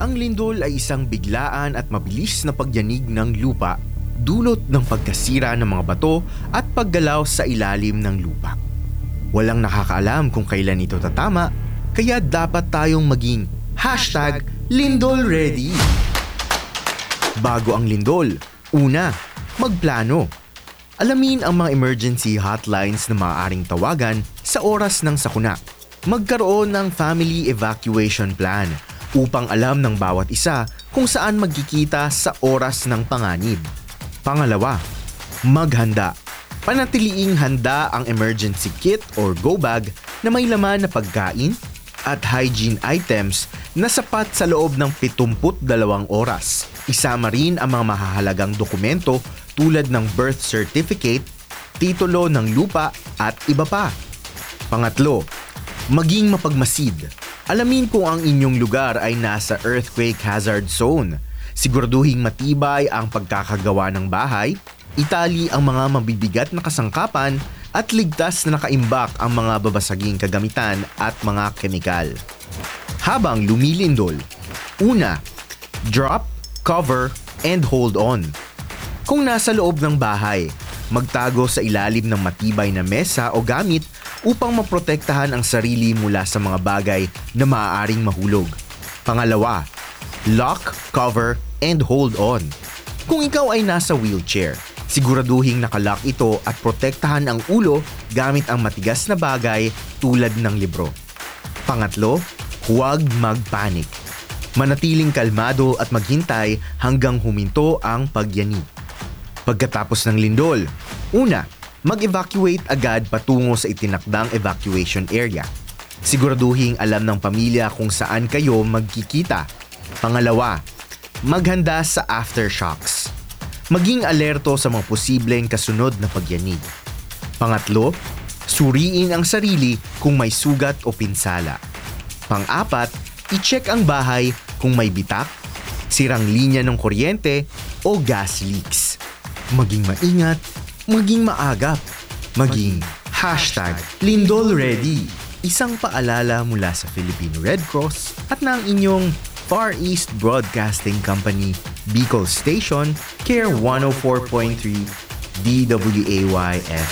Ang lindol ay isang biglaan at mabilis na pagyanig ng lupa, dulot ng pagkasira ng mga bato at paggalaw sa ilalim ng lupa. Walang nakakaalam kung kailan ito tatama, kaya dapat tayong maging #LindolReady. Bago ang lindol, una, magplano. Alamin ang mga emergency hotlines na maaaring tawagan sa oras ng sakuna. Magkaroon ng family evacuation plan upang alam ng bawat isa kung saan magkikita sa oras ng panganib. Pangalawa, maghanda. Panatiliing handa ang emergency kit or go bag na may laman na pagkain at hygiene items na sapat sa loob ng 72 oras. Isama rin ang mga mahahalagang dokumento tulad ng birth certificate, titulo ng lupa at iba pa. Pangatlo, maging mapagmasid. Alamin kung ang inyong lugar ay nasa earthquake hazard zone. Siguraduhing matibay ang pagkakagawa ng bahay, itali ang mga mabibigat na kasangkapan at ligtas na nakaimbak ang mga babasaging kagamitan at mga kemikal. Habang lumilindol, una, drop, cover, and hold on. Kung nasa loob ng bahay, magtago sa ilalim ng matibay na mesa o gamit upang maprotektahan ang sarili mula sa mga bagay na maaaring mahulog. Pangalawa, lock, cover, and hold on. Kung ikaw ay nasa wheelchair, siguraduhing nakalock ito at protektahan ang ulo gamit ang matigas na bagay tulad ng libro. Pangatlo, huwag magpanik. Manatiling kalmado at maghintay hanggang huminto ang pagyanig. Pagkatapos ng lindol, una, mag-evacuate agad patungo sa itinakdang evacuation area. Siguraduhing alam ng pamilya kung saan kayo magkikita. Pangalawa, maghanda sa aftershocks. Maging alerto sa mga posibleng kasunod na pagyanig. Pangatlo, suriin ang sarili kung may sugat o pinsala. Pang-apat, i-check ang bahay kung may bitak, sirang linya ng kuryente o gas leaks. Maging maingat, maging maagap, maging #LindolReady. Isang paalala mula sa Filipino Red Cross at ng inyong Far East Broadcasting Company, Bicol Station, Care 104.3 DWAY FM.